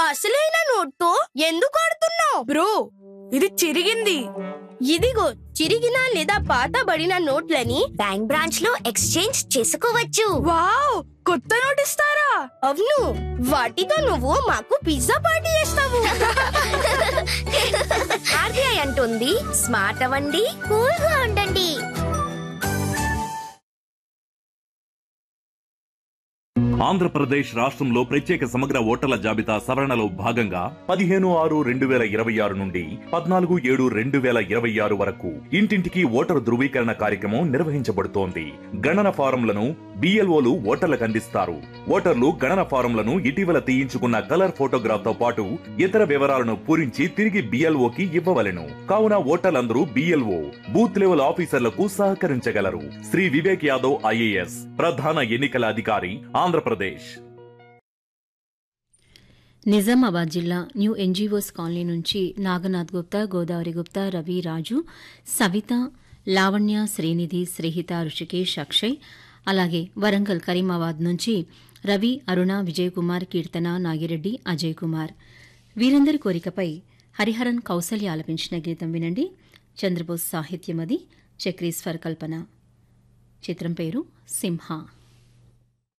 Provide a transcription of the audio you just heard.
అసలైన నోట్తో ఎందుకు ఆడుతున్నావు? బ్రో, ఇది చిరిగింది. ఇదిగో చిరిగిన లేదా పాతబడిన నోట్లని బ్యాంక్ బ్రాంచ్ లో ఎక్స్చేంజ్ చేసుకోవచ్చు. వావ్, కొత్త నోట్ ఇస్తారా? అవును, వాటితో నువ్వు మాకు పిజ్జా పార్టీ చేస్తావు. ఆర్బీఐ అంటుంది, స్మార్ట్ అవ్వండి, కూల్ గా ఉండండి. ఆంధ్రప్రదేశ్ రాష్ట్రంలో ప్రత్యేక సమగ్ర ఓటర్ల జాబితా సవరణలో భాగంగా 15/6/2026 నుండి 14/7/2026 వరకు ఇంటింటికి ఓటరు ధృవీకరణ కార్యక్రమం నిర్వహించబడుతోంది. గణన ఫారంలను BLOలు ఓటర్లకు అందిస్తారు. ఓటర్లు గణన ఫారంలను ఇటీవల తీయించుకున్న కలర్ ఫోటోగ్రాఫ్ తో పాటు ఇతర వివరాలను పూరించి తిరిగి BLOకి ఇవ్వవలెను. కావున ఓటర్లందరూ BLO బూత్ లెవెల్ ఆఫీసర్లకు సహకరించగలరు. శ్రీ వివేక్ యాదవ్ IAS ప్రధాన ఎన్నికల అధికారి, ఆంధ్రప్రదేశ్. నిజామాబాద్ జిల్లా న్యూ ఎన్జీఓస్ కాలనీ నుంచి నాగనాథ్ గుప్తా, గోదావరి గుప్తా, రవి, రాజు, సవిత, లావణ్య, శ్రీనిధి, శ్రీహిత, రుషికేష్, అక్షయ్, అలాగే వరంగల్ కరీమాబాద్ నుంచి రవి, అరుణ, విజయ్ కుమార్, కీర్తన, నాగిరెడ్డి, అజయ్ కుమార్. వీరందరి కోరికపై హరిహరన్ కౌసల్య ఆలపించిన గీతం వినండి. చంద్రబోస్ సాహిత్యమది, చక్రీశ్వర్ కల్పన. చిత్రం పేరు సింహ.